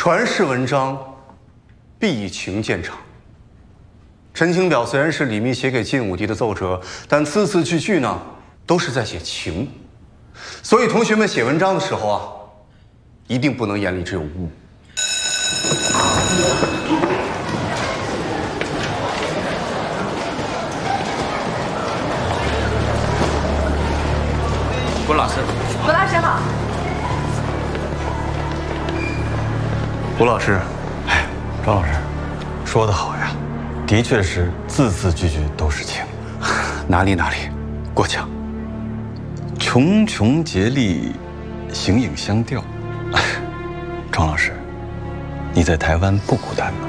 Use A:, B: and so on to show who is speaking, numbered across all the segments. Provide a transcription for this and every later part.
A: 传世文章，必以情见长。陈情表虽然是李密写给晋武帝的奏折，但字字句句呢，都是在写情。所以同学们写文章的时候啊，一定不能眼里只有污。
B: 郭老师，
C: 郭老师好。
A: 吴老师，
D: 哎，张老师，说得好呀，的确是字字句句都是情。
A: 哪里，过奖。
D: 茕茕孑立，形影相吊。庄老师，你在台湾不孤单吧？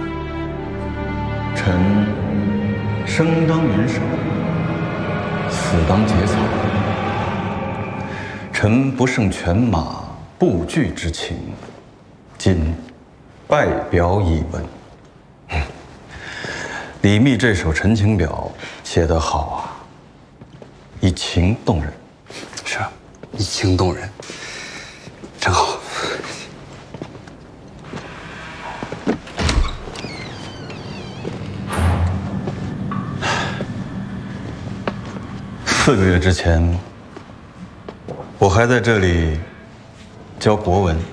D: 臣生当云手，死当结草。臣不胜犬马不惧之情，今拜表以闻。李密这首《陈情表》写得好啊，以情动人。
A: 是啊，以情动人，真好。
D: 4个月之前，我还在这里教国文，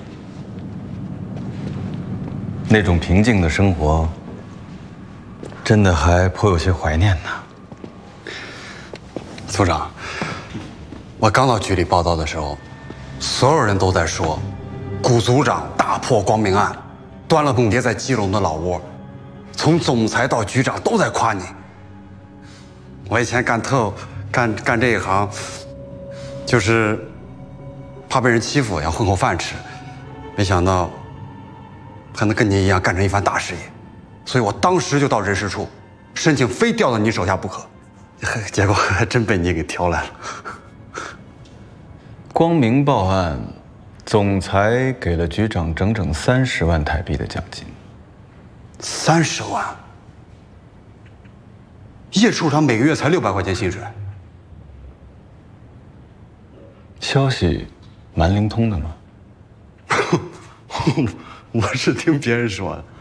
D: 那种平静的生活，真的还颇有些怀念呢。
A: 组长，我刚到局里报道的时候，所有人都在说，古组长大破光明案，端了梦蝶在基隆的老窝，从总裁到局长都在夸你。我以前干这一行，就是怕被人欺负，要混口饭吃，没想到还能跟你一样干成一番大事业，所以我当时就到人事处申请非调到你手下不可，结果还真被你给挑来了。
D: 光明报案，总裁给了局长整整30万台币的奖金。
A: 30万？叶处长每个月才600块钱薪水。
D: 消息蛮灵通的嘛。
A: 我是听别人说的。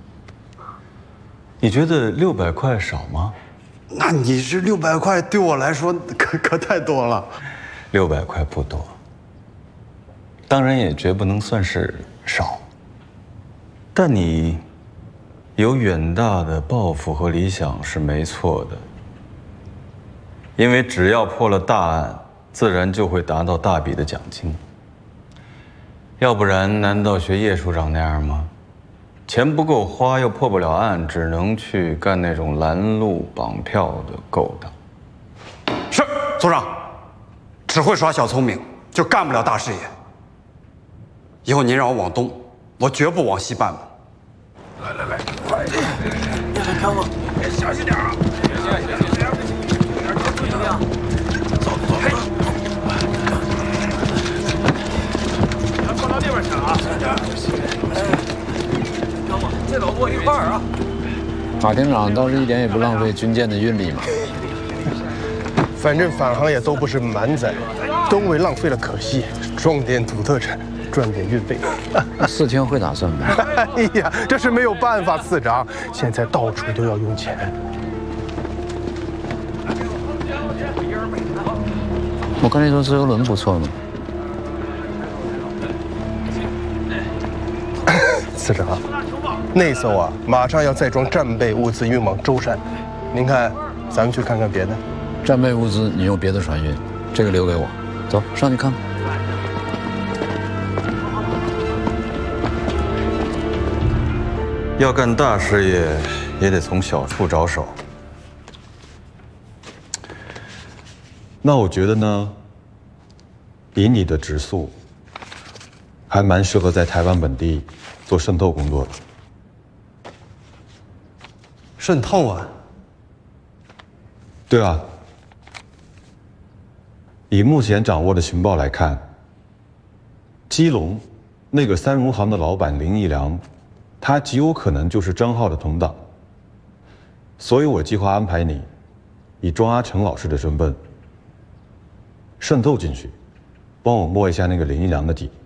D: 你觉得600块少吗？
A: 那你这600块对我来说可太多了。
D: 600块不多，当然也绝不能算是少。但你有远大的抱负和理想是没错的，因为只要破了大案，自然就会达到大笔的奖金。要不然，难道学叶处长那样吗？钱不够花，又破不了案，只能去干那种拦路绑票的勾当。
A: 是，组长，只会耍小聪明，就干不了大事业。以后您让我往东，我绝不往西半步。
B: 来，快点！别看我，小心点啊！行，走。放到那边去啊！这老过一块儿啊！
E: 马厅长倒是一点也不浪费军舰的运力嘛。
F: 反正返航也都不是满载，东为浪费了可惜，装点土特产，赚点运费。
E: 4天会打算呗？
F: 哎呀，这是没有办法，次长，现在到处都要用钱。
E: 我跟你说，自由轮不错嘛。
F: 次长，那艘啊，马上要载装战备物资运往舟山，您看，咱们去看看别的。
E: 战备物资你用别的船运，这个留给我。走，上去看看。
D: 要干大事业，也得从小处着手。那我觉得呢，以你的质素，还蛮适合在台湾本地做渗透工作的。
A: 渗透啊？
D: 对啊。以目前掌握的情报来看，基隆那个3如行的老板林义良，他极有可能就是张浩的同党。所以我计划安排你，以庄阿成老师的身份渗透进去，帮我摸一下那个林义良的底。